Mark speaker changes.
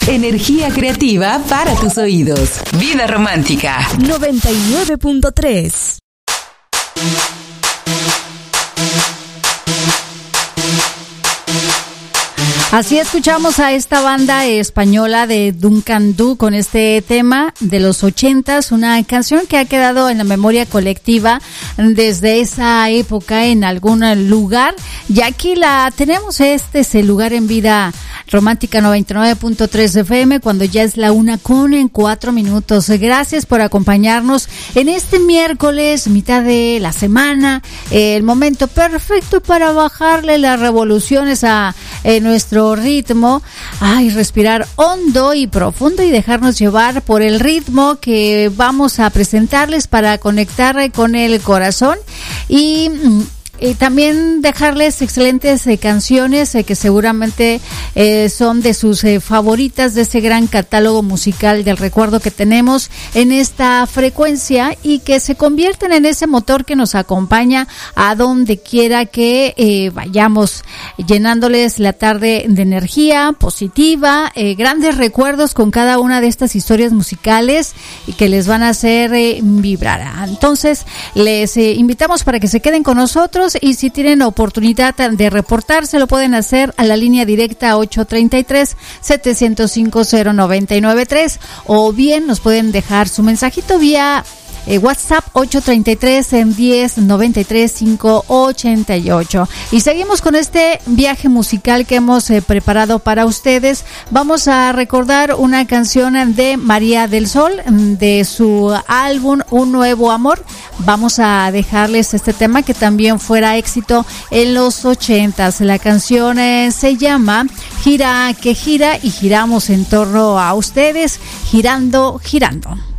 Speaker 1: Energía creativa para tus oídos. Vida Romántica
Speaker 2: 99.3.
Speaker 3: Así escuchamos a esta banda española de Duncan Du con este tema de los 80s, una canción que ha quedado en la memoria colectiva desde esa época en algún lugar. Y aquí la tenemos, este es el lugar en Vida Romántica 99.3 FM, cuando ya es la 1:04. Gracias por acompañarnos en este miércoles, mitad de la semana, el momento perfecto para bajarle las revoluciones a nuestro ritmo, respirar hondo y profundo y dejarnos llevar por el ritmo que vamos a presentarles para conectar con el corazón y también dejarles excelentes canciones que seguramente son de sus favoritas de ese gran catálogo musical del recuerdo que tenemos en esta frecuencia y que se convierten en ese motor que nos acompaña a donde quiera que vayamos, llenándoles la tarde de energía positiva, grandes recuerdos con cada una de estas historias musicales y que les van a hacer vibrar. Entonces les invitamos para que se queden con nosotros. Y si tienen oportunidad de reportarse, lo pueden hacer a la línea directa 833-705-0993 o bien nos pueden dejar su mensajito vía WhatsApp 833-1093-588. Y seguimos con este viaje musical que hemos preparado para ustedes. Vamos a recordar una canción de María del Sol, de su álbum Un Nuevo Amor. Vamos a dejarles este tema que también fuera éxito en los 80s. La canción se llama Gira que gira y giramos en torno a ustedes, girando, girando.